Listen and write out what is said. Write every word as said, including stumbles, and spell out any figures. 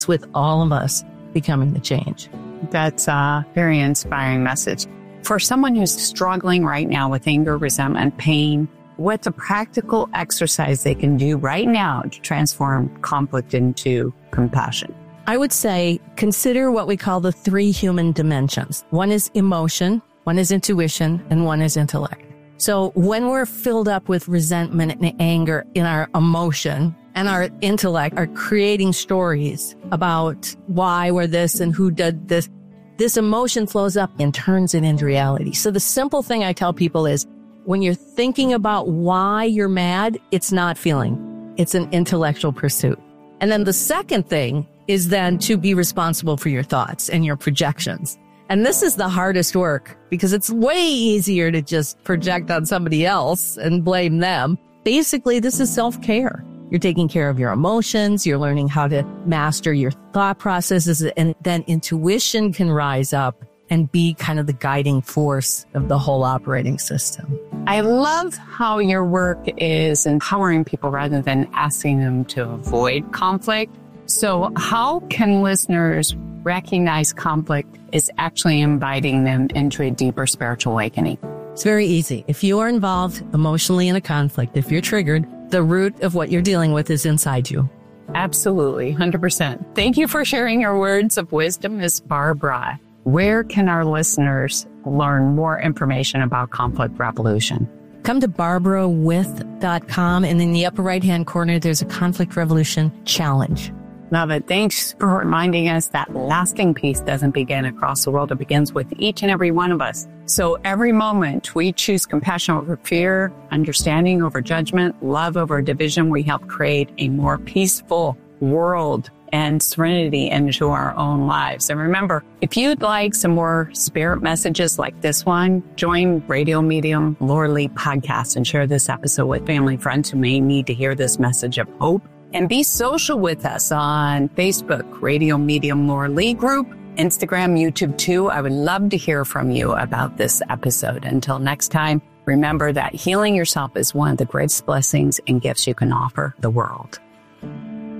with all of us becoming the change. That's a very inspiring message. For someone who's struggling right now with anger, resentment, pain, what's a practical exercise they can do right now to transform conflict into compassion? I would say consider what we call the three human dimensions. One is emotion, one is intuition, and one is intellect. So when we're filled up with resentment and anger in our emotion, and our intellect are creating stories about why we're this and who did this, this emotion flows up and turns it into reality. So the simple thing I tell people is when you're thinking about why you're mad, it's not feeling. It's an intellectual pursuit. And then the second thing is then to be responsible for your thoughts and your projections. And this is the hardest work because it's way easier to just project on somebody else and blame them. Basically, this is self-care. You're taking care of your emotions. You're learning how to master your thought processes. And then intuition can rise up and be kind of the guiding force of the whole operating system. I love how your work is empowering people rather than asking them to avoid conflict. So how can listeners recognize conflict is actually inviting them into a deeper spiritual awakening? It's very easy. If you are involved emotionally in a conflict, if you're triggered, the root of what you're dealing with is inside you. Absolutely, one hundred percent. Thank you for sharing your words of wisdom, Miz Barbara. Where can our listeners learn more information about Conflict Revolution? Come to barbara with dot com, and in the upper right-hand corner, there's a Conflict Revolution challenge. Love it. Thanks for reminding us that lasting peace doesn't begin across the world. It begins with each and every one of us. So every moment we choose compassion over fear, understanding over judgment, love over division, we help create a more peaceful world and serenity into our own lives. And remember, if you'd like some more spirit messages like this one, join Radio Medium Laura Lee podcast and share this episode with family and friends who may need to hear this message of hope. And be social with us on Facebook, Radio Medium Laura Lee Group, Instagram, YouTube too. I would love to hear from you about this episode. Until next time, remember that healing yourself is one of the greatest blessings and gifts you can offer the world.